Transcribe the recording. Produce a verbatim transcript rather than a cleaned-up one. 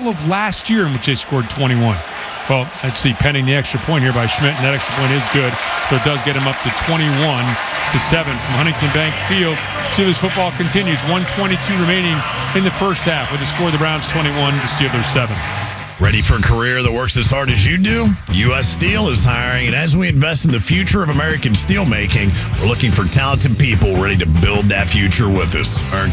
all of last year in which they scored twenty-one. Well, let's see, pending the extra point here by Schmidt, and that extra point is good, so it does get him up to twenty-one to seven from Huntington Bank Field. Steelers football continues. one twenty-two remaining in the first half with the score of the Browns twenty-one, the Steelers seven. Ready for a career that works as hard as you do? U S Steel is hiring, and as we invest in the future of American steel making, we're looking for talented people ready to build that future with us. Earn